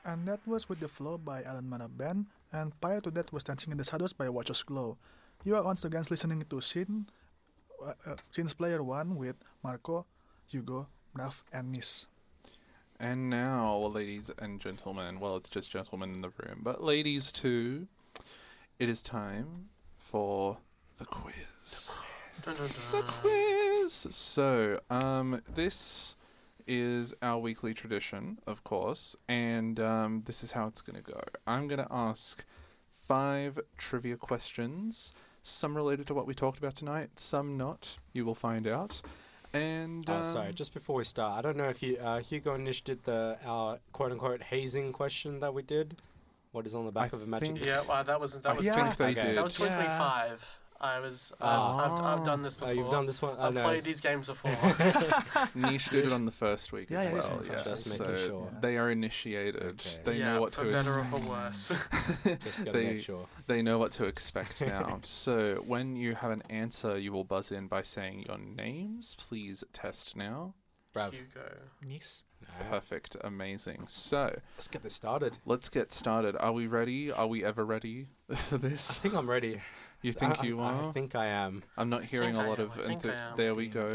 And that was With the Flow by Alan Manaban, and prior to that was Dancing in the Shadows by Watchers Glow. You are once again listening to Sin's Player 1 with Marco, Hugo, Brav, and Nis. And now, ladies and gentlemen, well, it's just gentlemen in the room, but ladies too, it is time for the quiz. Dun, dun, The dun. quiz! So, this is our weekly tradition, of course, and this is how it's going to go. I'm going to ask 5 trivia questions, some related to what we talked about tonight, some not. You will find out. And sorry, just before we start, I don't know if you Hugo and Nish did our quote unquote hazing question that we did. What is on the back I of a magic? think- Yeah, well, that was I Yeah. think they Okay. did. that was 2025. I was Oh. I've done this before. You've done this one. I've played these games before. Niche did it on the first week Yeah, as yeah, well. it's on the Yeah, first week. Just so making sure. they are initiated. Okay. They yeah, know what for to better or expect. for worse. Just gotta They- make sure. They know what to expect now. So when you have an answer, you will buzz in by saying your names. Please test now. Brav. Hugo. Nis. Perfect. Amazing. So Let's get this started. let's get started. Are we ready? Are we ever ready for I this? think I'm ready. You think you are? I think I am. I'm not hearing think a I lot am, of. I think I am. There we go.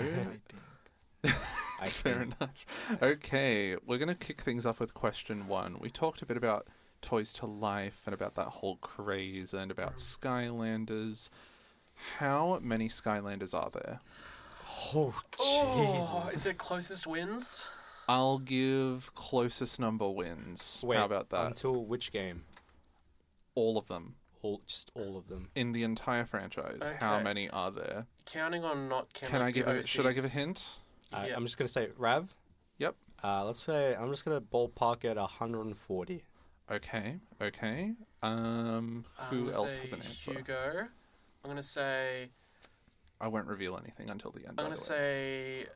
I Fair think. enough. Okay, we're going to kick things off with question 1. We talked a bit about Toys to Life and about that whole craze and about Skylanders. How many Skylanders are there? Oh, Oh, Jesus. is it closest wins? I'll give closest number wins. Wait, How about that? Until which game? All of them. Just all of them. In the entire franchise, how Okay. many are there? Counting on not counting. Can I the give a, should I give a OCs. hint? Yeah. I'm just gonna say Rav. Yep. Let's say I'm just gonna ballpark at 140. Okay, okay. I'm Who gonna else say has an answer? Hugo. I'm gonna say. I won't reveal anything until the end. I'm by gonna the way. say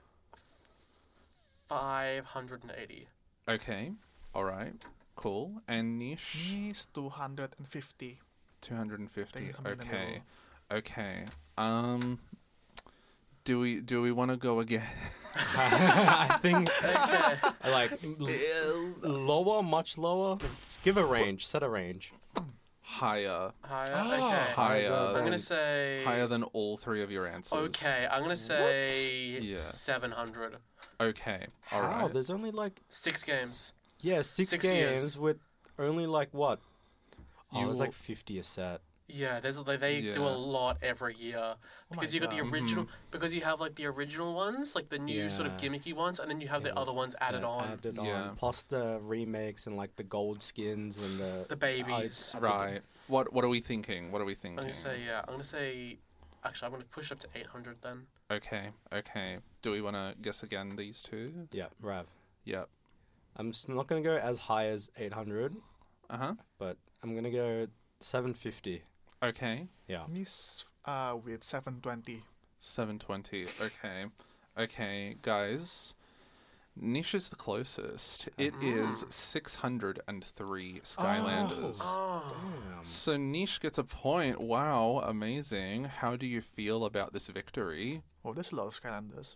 580. Okay, all right, cool. And Niche, Nis 250. 250. Taking something in the Okay, middle. okay. Do we want to go again? I think Okay. like lower, much lower. Give a range. Set a range. Higher, Higher. Oh. Okay. higher, I'm than- gonna say. higher than all 3 of your answers. Okay, I'm gonna say Yeah. 700. Okay, all How? right. There's only like 6 games. six 6 games years. with only like what? Oh, You it was will- like 50 a set. Yeah, they do Yeah. a lot every year because you got the God. original because you have like the original ones, like the new sort of Yeah. gimmicky ones, and then you have Yeah, the other ones added Yeah, on. Added Yeah. on. Plus the remakes and like the gold skins and The babies. Right. What are we thinking? What are we thinking? I'm gonna say I'm gonna say. Actually, I'm gonna push up to 800 then. Okay, okay. Do we want to guess again these 2? Yeah, Rav. Yep. I'm just not gonna go as high as 800, Uh-huh. but I'm gonna go 750. Okay. Yeah. Nis with 720. 720. Okay. Okay, guys. Niche is the closest. It is 603 Skylanders. Oh. Damn. So Niche gets a point. Wow, amazing. How do you feel about this victory? Oh, there's a lot of Skylanders.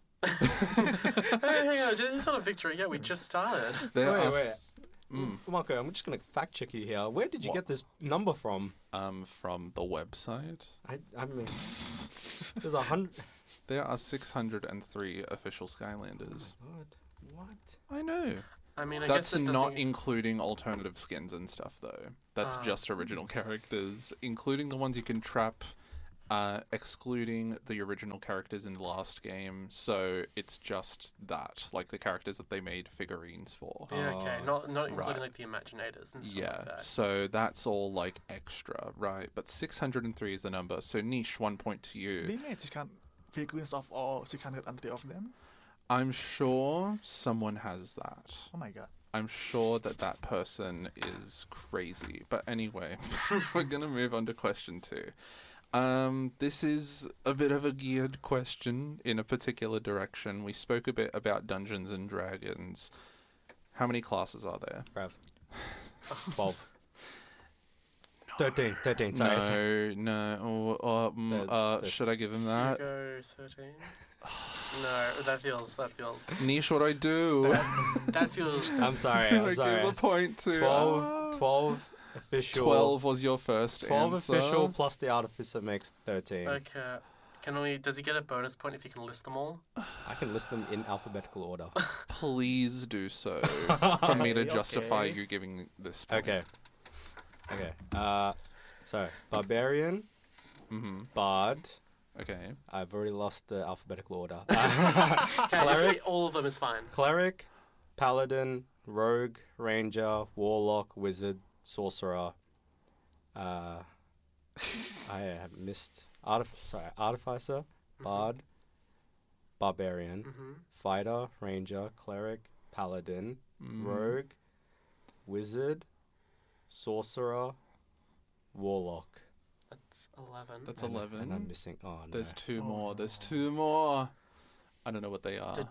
Hey, hang on, it's not a victory yet. We just started. There Wait, are wait. s- Mm, Marco, I'm just gonna fact check you here. Where did you What? get this number from? from the website. I mean, there's 100. There are 603 official Skylanders. What? I know. I mean, I That's guess it not doesn't. including alternative skins and stuff, though. That's Ah. just original characters, including the ones you can trap, excluding the original characters in the last game. So it's just that, like the characters that they made figurines for. Yeah, okay. Not including Right. like the Imaginators and stuff Yeah, like that. so that's all like extra, right? But 603 is the number. So Niche, 1 point to They you. made figurines of all 603 of them. I'm sure someone has that. Oh my god. I'm sure that person is crazy. But anyway, we're going to move on to question 2. This is a bit of a geared question in a particular direction. We spoke a bit about Dungeons and Dragons. How many classes are there? Rav. 12. 13. Sorry. No. The- Should I give him that? Hugo 13. No, that feels. Niche, what do I do? That feels. I'm sorry. I I'm give sorry. the point to 12 official. 12 was your first 12 answer. official plus the artificer makes 13. Okay. Does he get a bonus point if he can list them all? I can list them in alphabetical order. Please do so for me to Okay, justify okay. you giving this point. Okay. So barbarian, Mm-hmm. bard. Okay. I've already lost the alphabetical order. Okay, just Cleric, say all of them is fine. cleric, paladin, rogue, ranger, warlock, wizard, sorcerer. I have missed artificer, bard, barbarian, Mm-hmm. fighter, ranger, cleric, paladin, Mm. rogue, wizard, sorcerer, warlock. That's 11. That's And 11. I'm missing. Oh no. There's two more. There's two more. I don't know what they are.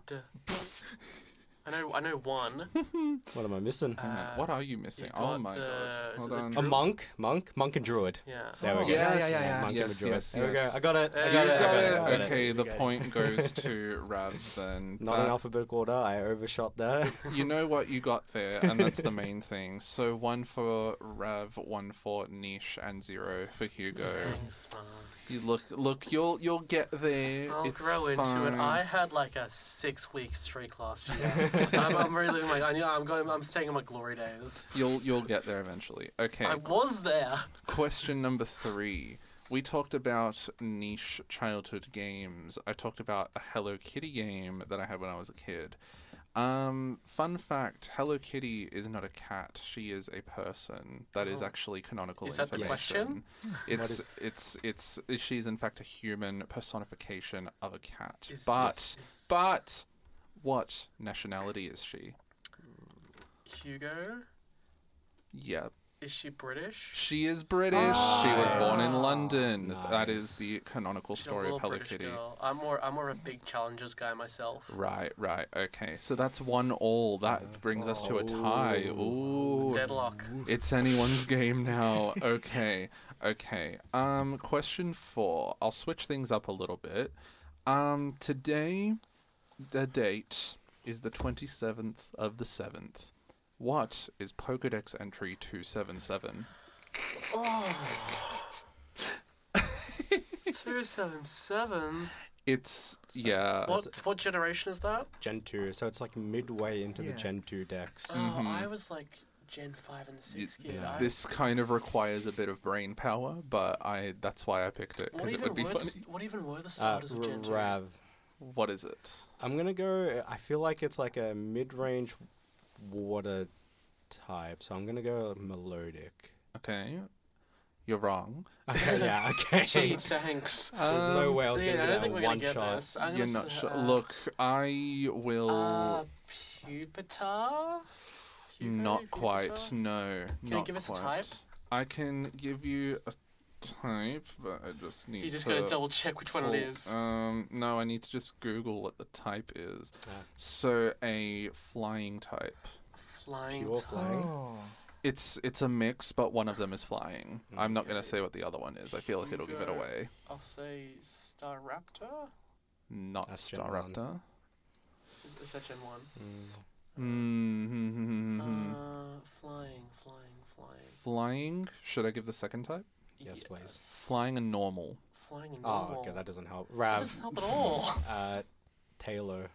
I know one. What am I missing? Hang on, what are you missing? you've Oh got my the- god. is Hold it the on. A druid? monk and druid. Yeah. There we Oh, go. yeah, Yes. yeah. Monk Yes, and druid. yes, There we go. yes. I got it. You You got got it, it. I got it. Okay, You the got it. point goes to Rav then. Not in But alphabetical order. I overshot there. you know what you got there, and that's the main thing. So 1 for Rav, 1 for Niche, and 0 for Hugo. Thanks, man. You look, you'll get there. I'll it's grow into it. fine. I had like a 6-week streak last year. I'm really living I'm staying in my glory days. You'll get there eventually. Okay. I was there. Question number 3. We talked about niche childhood games. I talked about a Hello Kitty game that I had when I was a kid. Fun fact, Hello Kitty is not a cat. She is a person. That is Oh. actually canonical Is that the information. question? It's she's in fact a human personification of a cat. Is- but is- but what nationality is she? Hugo? Yeah. Is she British? She is British. She was born in Ah, London. That is nice. the canonical She's a story little of Hello British Kitty. girl. I'm more of a big challenges guy myself. Right. Okay. So that's 1-1. That brings us to a tie. Ooh. Deadlock. It's anyone's game now. Okay. Question 4. I'll switch things up a little bit. Today, the date is the 27th of the 7th. What is Pokedex entry 277? Oh. 277. It's yeah. What generation is that? Gen 2, so it's like midway into the Yeah. Gen 2 decks. Oh, Mhm. I was like Gen 5 and 6 kid. yeah. This kind of requires a bit of brain power, but that's why I picked it because it would be funny. What even were the starters of Gen 2? Rav. What is it? I'm gonna go. I feel like it's like a mid-range water type, so I'm gonna go melodic. Okay, you're wrong. Okay, yeah, Gee, okay. thanks. There's no way I was Yeah, gonna I get don't think that we're one gonna get shot. this. I'm You're gonna not say, sure. Look, I will. Pupitar? Hugo, not quite. Pupitar? No. Can not you give us a quite. type? I can give you a type, but I just need You just to. gotta double check which one it is. No, I need to just Google what the type is. Ah. So a flying type. Flying Pure type. flying? Oh. It's a mix, but one of them is flying. I'm not gonna Okay. say what the other one is. I feel like it'll give it Hugo. away. I'll say Staraptor? Not That's Gen 1. Staraptor. Is that Gen 1? Mm-hmm. Flying. Flying. Should I give the second type? Yes, please. Flying and normal. Flying and Oh, normal. okay, that doesn't help. That Rav. doesn't help at all. Taylor.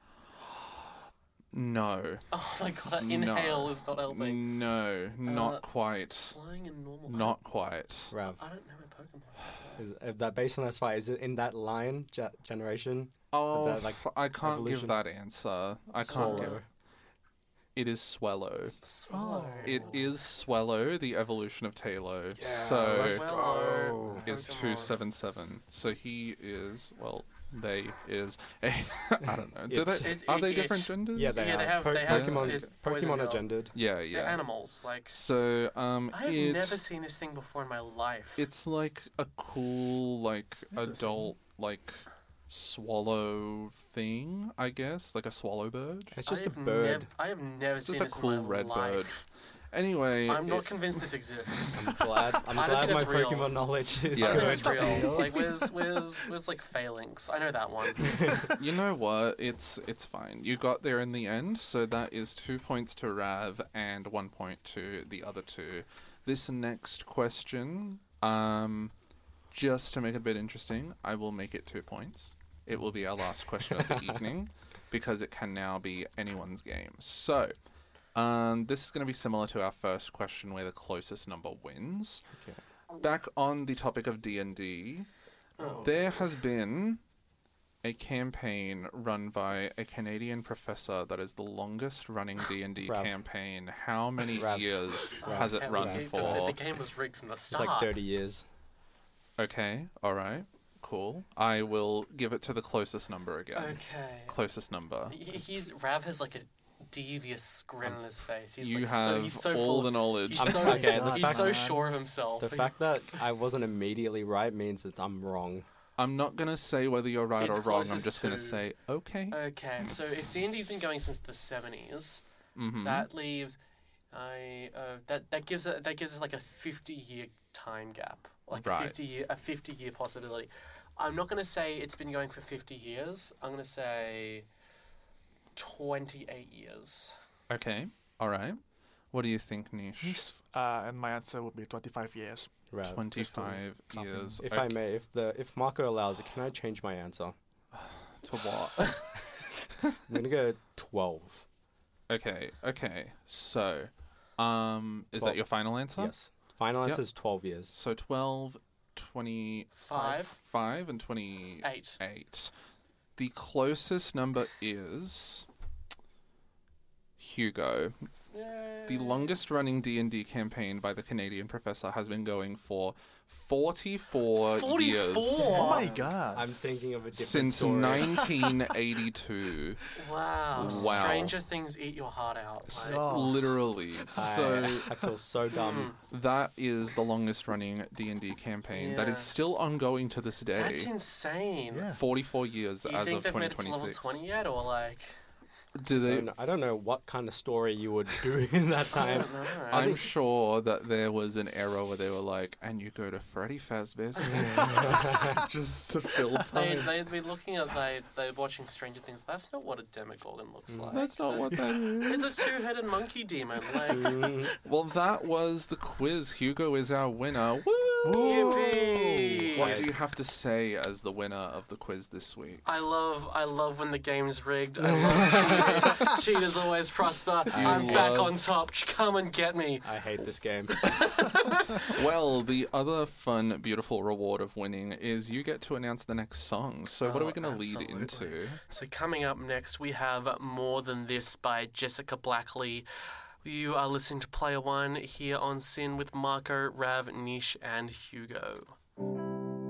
No. Oh my god, No. inhale is not helping. No, not quite. Flying and normal. Not quite. Rav. I don't know my Pokemon. Is that based on that spy? Is it in that line generation? Oh, that, like, I can't give evolution? that answer. I can't Swallow. give. It is Swellow. Swallow. It is Swellow, the evolution of Taylor. Yeah, so let's Swallow. is Pokemon. 277. So he is they is a I don't know. Do It's- they are they different genders? Yeah, they Yeah, are. they have- Pokemon, it's boys and Pokemon are girls. gendered. Yeah, They're yeah. animals. Like, So I have it's never seen this thing before in my life. it's like a cool like adult like swallow thing, I guess, like a swallow bird. It's just a I have bird. I have never It's seen just a this cool in my red life. bird. Anyway, I'm not convinced this exists. I'm glad I don't my think it's real. Pokemon knowledge is Yeah. I don't good. think it's real. Real. Like, where's like Phalanx? I know that one. you know what? It's fine. You got there in the end, so that is 2 points to Rav and 1 point to the other two. This next question, just to make it a bit interesting, I will make it 2 points. It will be our last question of the evening because it can now be anyone's game. So, this is going to be similar to our first question where the closest number wins. Okay. Back on the topic of D&D, Oh. there has been a campaign run by a Canadian professor that is the longest running D&D Rav. campaign. How many Rav. years Rav. has it Okay, run the for? game was rigged from the It's start. like 30 years. Okay, alright, cool. I will give it to the closest number again. Okay. Closest number. Rav has like a devious grin on his face. He's You like have he's so all full. the knowledge. He's I'm- so okay, the he's fact- so sure of himself. The fact that I wasn't immediately right means that I'm wrong. I'm not going to say whether you're right It's or wrong. I'm closest just going to to- say, okay. Okay, so if D&D's been going since the 70s, Mm-hmm. that leaves that gives us like a 50-year time gap, like Right. a 50-year possibility. I'm not going to say it's been going for 50 years. I'm going to say 28 years. Okay, alright. What do you think, Nish? And my answer would be 25 years. Right. 25 something. years. If I may, if Marco allows it, can I change my answer? To what? I'm gonna go 12. Okay. So, is 12. that your final answer? Yes. Final Yep. answer is 12 years. So 12, 25, 5 and 28. 8. The closest number is Hugo. The longest running D&D campaign by the Canadian professor has been going for 44 years. 44? Oh my god. I'm thinking of a different Since story. 1982. Wow. Wow. Stranger Things eat your heart out. Like, So- Literally. So I feel so dumb. that is the longest running D&D campaign that is Yeah. still ongoing to this day. that's insane. Yeah. 44 years Do you as think of they've made it to level 2026. 20 yet, or like? Do they? I don't know what kind of story you would do in that I time. don't know. I'm sure that there was an era where they were like, and you go to Freddy Fazbear's just to fill time. They'd be looking at they're watching Stranger Things. That's not what a Demogorgon looks like. That's not what that is. It's a two-headed monkey demon. Like, Mm, Well, that was the quiz. Hugo is our winner. Woo! yippee! What do you have to say as the winner of the quiz this week? I love when the game's rigged. I love cheaters always prosper. I'm back love- on top. Come and get me. I hate this game. Well, the other fun, beautiful reward of winning is you get to announce the next song. So, what are we Oh, going to lead absolutely. into? So coming up next, we have More Than This by Jessica Blackley. You are listening to Player One here on Sin with Marco, Rav, Nish, and Hugo.